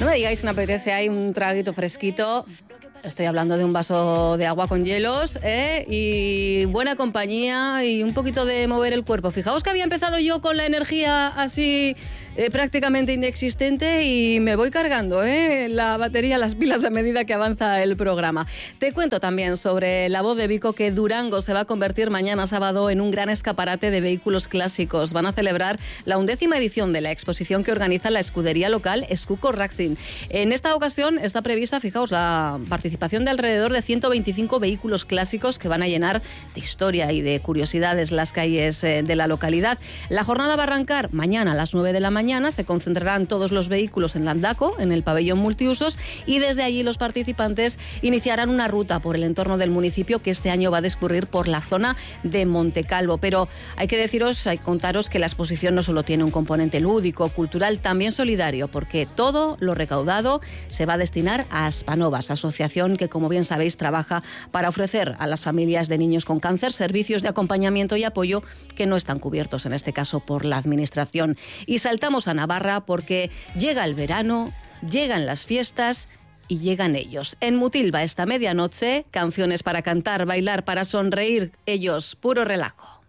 No me digáis que me apetece ahí un traguito fresquito. Estoy hablando de un vaso de agua con hielos, y buena compañía y un poquito de mover el cuerpo. Fijaos que había empezado yo con la energía así prácticamente inexistente y me voy cargando la batería, las pilas a medida que avanza el programa. Te cuento también sobre La Voz de Vico, que Durango se va a convertir mañana sábado en un gran escaparate de vehículos clásicos. Van a celebrar la 11ª edición de la exposición que organiza la escudería local Escuco Racing. En esta ocasión está prevista, fijaos, la participación de alrededor de 125 vehículos clásicos que van a llenar de historia y de curiosidades las calles de la localidad. La jornada va a arrancar mañana a las 9 de la mañana. Se concentrarán todos los vehículos en Landaco, en el pabellón multiusos, y desde allí los participantes iniciarán una ruta por el entorno del municipio que este año va a discurrir por la zona de Montecalvo. Pero hay que contaros que la exposición no solo tiene un componente lúdico, cultural, también solidario, porque todo lo recaudado se va a destinar a Aspanovas, asociación que, como bien sabéis, trabaja para ofrecer a las familias de niños con cáncer servicios de acompañamiento y apoyo que no están cubiertos, en este caso, por la Administración. Y saltamos a Navarra porque llega el verano, llegan las fiestas y llegan ellos. En Mutilva esta medianoche, canciones para cantar, bailar, para sonreír, ellos, puro relajo.